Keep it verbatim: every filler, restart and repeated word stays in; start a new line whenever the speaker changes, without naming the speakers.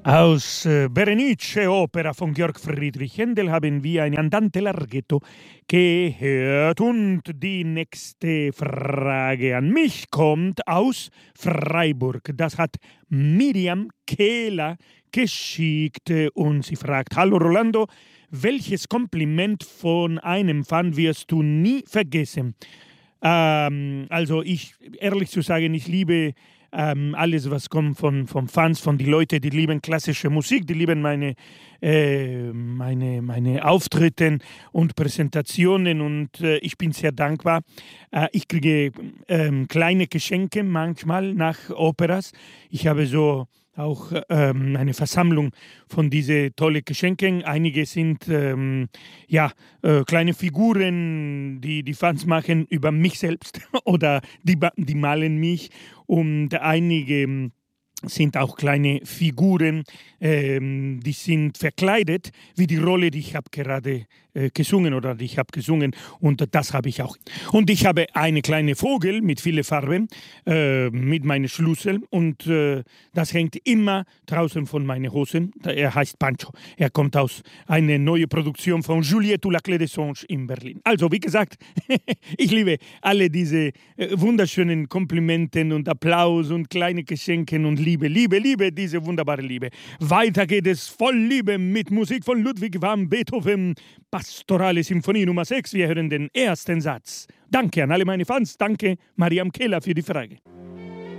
Aus äh, Berenice, Opera von Georg Friedrich Händel, haben wir ein Andante Larghetto gehört. Und die nächste Frage an mich kommt aus Freiburg. Das hat Miriam Kehler geschickt und sie fragt: Hallo Rolando, welches Kompliment von einem Fan wirst du nie vergessen? Ähm, also ich, ehrlich zu sagen, ich liebe ähm, alles, was kommt von, von Fans, von den Leuten, die lieben klassische Musik, die lieben meine, äh, meine, meine Auftritte und Präsentationen und äh, ich bin sehr dankbar. Äh, ich kriege ähm, kleine Geschenke manchmal nach Operas. Ich habe so auch ähm, eine Versammlung von diesen tollen Geschenken. Einige sind ähm, ja, äh, kleine Figuren, die die Fans machen über mich selbst oder die, die malen mich. Und einige ähm, sind auch kleine Figuren, ähm, die sind verkleidet wie die Rolle, die ich habe gerade äh, gesungen oder die ich habe gesungen und das habe ich auch. Und ich habe eine kleine Vogel mit vielen Farben, äh, mit meinen Schlüssel und äh, das hängt immer draußen von meinen Hosen. Er heißt Pancho. Er kommt aus einer neuen Produktion von Juliette ou la Clé des Songes in Berlin. Also wie gesagt, ich liebe alle diese äh, wunderschönen Komplimenten und Applaus und kleine Geschenke und Liebe, Liebe, Liebe, diese wunderbare Liebe. Weiter geht es voll Liebe mit Musik von Ludwig van Beethoven, Pastorale Symphonie Nummer sechs. Wir hören den ersten Satz. Danke an alle meine Fans, danke Mariam Kehler für die Frage.